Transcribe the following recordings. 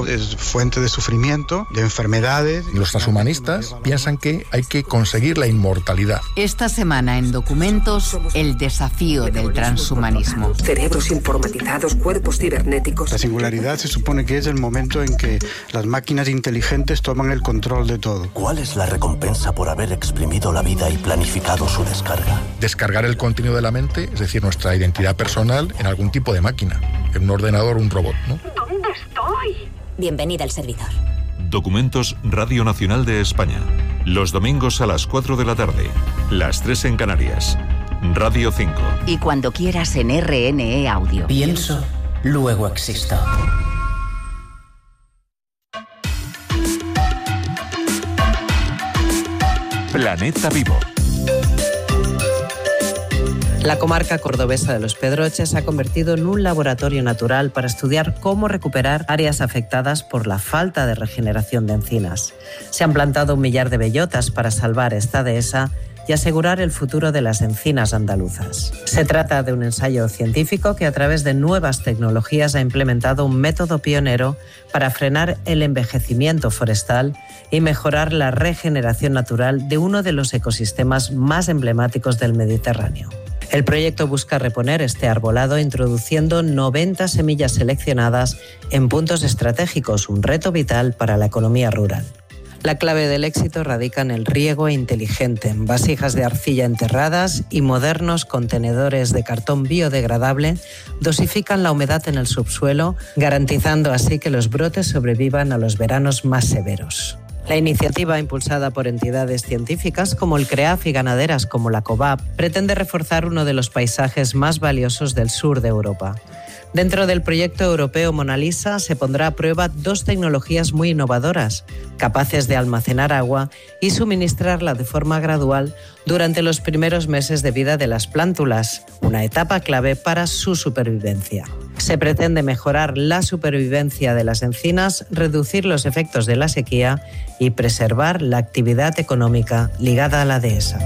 es fuente de sufrimiento, de enfermedades. Los transhumanistas piensan que hay que conseguir la inmortalidad. Esta semana en Documentos, el desafío del transhumanismo. Cerebros informatizados, cuerpos cibernéticos. La singularidad se supone que es el momento en que las máquinas inteligentes toman el control de todo. ¿Cuál es la recompensa por haber exprimido la vida y planificado su descarga? Descargar el contenido de la mente, es decir, nuestra identidad personal, en algún tipo de máquina, en un ordenador o un robot, ¿no? ¿Dónde estoy? Bienvenida al servidor. Documentos Radio Nacional de España. Los domingos a las 4 de la tarde, las 3 en Canarias. Radio 5. Y cuando quieras en RNE Audio. Pienso, luego existo. Planeta Vivo. La comarca cordobesa de Los Pedroches se ha convertido en un laboratorio natural para estudiar cómo recuperar áreas afectadas por la falta de regeneración de encinas. Se han plantado 1 millar de bellotas para salvar esta dehesa y asegurar el futuro de las encinas andaluzas. Se trata de un ensayo científico que a través de nuevas tecnologías ha implementado un método pionero para frenar el envejecimiento forestal y mejorar la regeneración natural de uno de los ecosistemas más emblemáticos del Mediterráneo. El proyecto busca reponer este arbolado introduciendo 90 semillas seleccionadas en puntos estratégicos, un reto vital para la economía rural. La clave del éxito radica en el riego inteligente, en vasijas de arcilla enterradas y modernos contenedores de cartón biodegradable dosifican la humedad en el subsuelo, garantizando así que los brotes sobrevivan a los veranos más severos. La iniciativa, impulsada por entidades científicas como el CREAF y ganaderas como la COVAP, pretende reforzar uno de los paisajes más valiosos del sur de Europa. Dentro del proyecto europeo Mona Lisa se pondrá a prueba 2 tecnologías muy innovadoras, capaces de almacenar agua y suministrarla de forma gradual durante los primeros meses de vida de las plántulas, una etapa clave para su supervivencia. Se pretende mejorar la supervivencia de las encinas, reducir los efectos de la sequía y preservar la actividad económica ligada a la dehesa.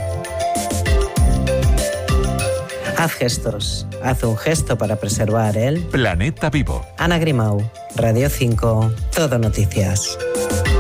Haz gestos. Haz un gesto para preservar el Planeta Vivo. Ana Grimau, Radio 5, Todo Noticias.